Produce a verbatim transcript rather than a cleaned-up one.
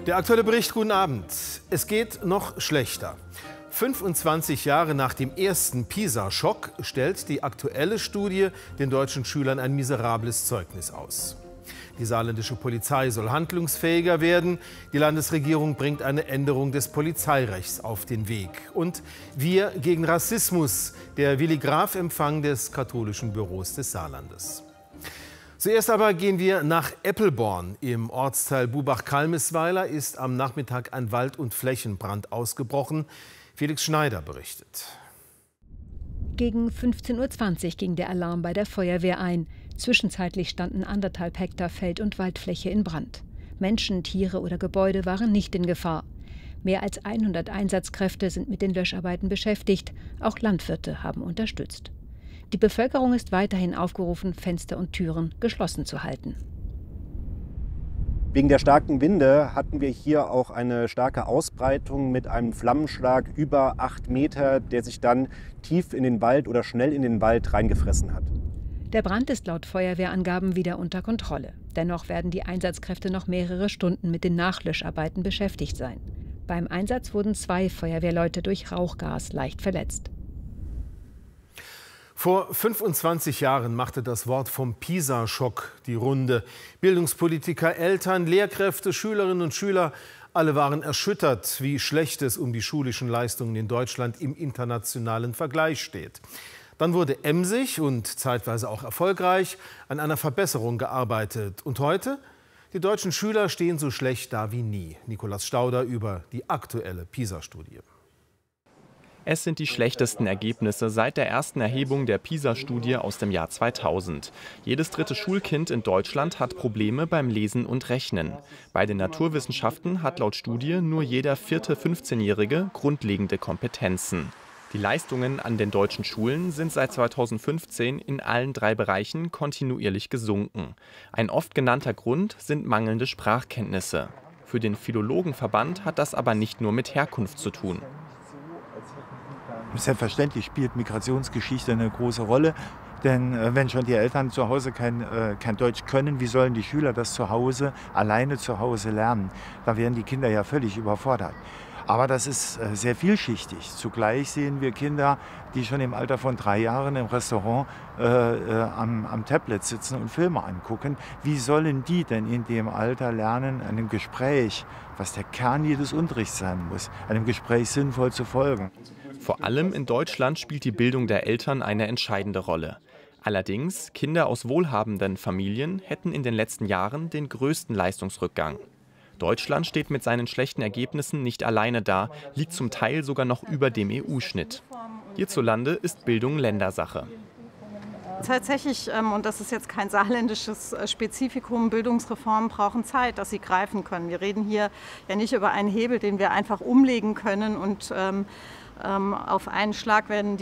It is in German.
Der aktuelle Bericht, guten Abend. Es geht noch schlechter. fünfundzwanzig Jahre nach dem ersten PISA-Schock stellt die aktuelle Studie den deutschen Schülern ein miserables Zeugnis aus. Die saarländische Polizei soll handlungsfähiger werden. Die Landesregierung bringt eine Änderung des Polizeirechts auf den Weg. Und wir gegen Rassismus, der Willi Graf-Empfang des katholischen Büros des Saarlandes. Zuerst aber gehen wir nach Eppelborn. Im Ortsteil Bubach-Kalmisweiler ist am Nachmittag ein Wald- und Flächenbrand ausgebrochen. Felix Schneider berichtet. Gegen fünfzehn Uhr zwanzig ging der Alarm bei der Feuerwehr ein. Zwischenzeitlich standen anderthalb Hektar Feld- und Waldfläche in Brand. Menschen, Tiere oder Gebäude waren nicht in Gefahr. Mehr als hundert Einsatzkräfte sind mit den Löscharbeiten beschäftigt. Auch Landwirte haben unterstützt. Die Bevölkerung ist weiterhin aufgerufen, Fenster und Türen geschlossen zu halten. Wegen der starken Winde hatten wir hier auch eine starke Ausbreitung mit einem Flammenschlag über acht Meter, der sich dann tief in den Wald oder schnell in den Wald reingefressen hat. Der Brand ist laut Feuerwehrangaben wieder unter Kontrolle. Dennoch werden die Einsatzkräfte noch mehrere Stunden mit den Nachlöscharbeiten beschäftigt sein. Beim Einsatz wurden zwei Feuerwehrleute durch Rauchgas leicht verletzt. Vor fünfundzwanzig Jahren machte das Wort vom PISA-Schock die Runde. Bildungspolitiker, Eltern, Lehrkräfte, Schülerinnen und Schüler, alle waren erschüttert, wie schlecht es um die schulischen Leistungen in Deutschland im internationalen Vergleich steht. Dann wurde emsig und zeitweise auch erfolgreich an einer Verbesserung gearbeitet. Und heute? Die deutschen Schüler stehen so schlecht da wie nie. Nikolaus Stauder über die aktuelle PISA-Studie. Es sind die schlechtesten Ergebnisse seit der ersten Erhebung der PISA-Studie aus dem Jahr zweitausend. Jedes dritte Schulkind in Deutschland hat Probleme beim Lesen und Rechnen. Bei den Naturwissenschaften hat laut Studie nur jeder vierte fünfzehnjährige grundlegende Kompetenzen. Die Leistungen an den deutschen Schulen sind seit zweitausendfünfzehn in allen drei Bereichen kontinuierlich gesunken. Ein oft genannter Grund sind mangelnde Sprachkenntnisse. Für den Philologenverband hat das aber nicht nur mit Herkunft zu tun. Selbstverständlich spielt Migrationsgeschichte eine große Rolle, denn äh, wenn schon die Eltern zu Hause kein, äh, kein Deutsch können, wie sollen die Schüler das zu Hause, alleine zu Hause lernen? Da werden die Kinder ja völlig überfordert. Aber das ist äh, sehr vielschichtig. Zugleich sehen wir Kinder, die schon im Alter von drei Jahren im Restaurant äh, äh, am, am Tablet sitzen und Filme angucken. Wie sollen die denn in dem Alter lernen, einem Gespräch, was der Kern jedes Unterrichts sein muss, einem Gespräch sinnvoll zu folgen? Vor allem in Deutschland spielt die Bildung der Eltern eine entscheidende Rolle. Allerdings, Kinder aus wohlhabenden Familien hätten in den letzten Jahren den größten Leistungsrückgang. Deutschland steht mit seinen schlechten Ergebnissen nicht alleine da, liegt zum Teil sogar noch über dem E U-Schnitt. Hierzulande ist Bildung Ländersache. Tatsächlich, und das ist jetzt kein saarländisches Spezifikum, Bildungsreformen brauchen Zeit, dass sie greifen können. Wir reden hier ja nicht über einen Hebel, den wir einfach umlegen können und ähm, auf einen Schlag werden die